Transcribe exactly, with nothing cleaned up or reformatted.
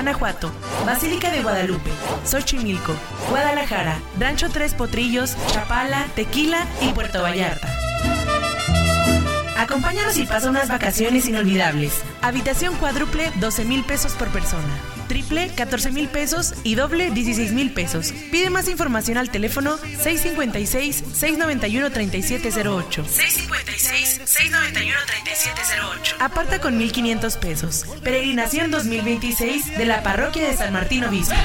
Guanajuato, Basílica de Guadalupe, Xochimilco, Guadalajara, Rancho Tres Potrillos, Chapala, Tequila y Puerto Vallarta. Acompáñanos y pasa unas vacaciones inolvidables. Habitación cuádruple, doce mil pesos por persona. Triple, catorce mil pesos y doble, dieciséis mil pesos. Pide más información al teléfono seis cinco seis, seis nueve uno, tres siete cero ocho. seis cinco seis, seis nueve uno, tres siete cero ocho. Aparta con mil quinientos pesos. Peregrinación dos mil veintiséis de la Parroquia de San Martín Obispo.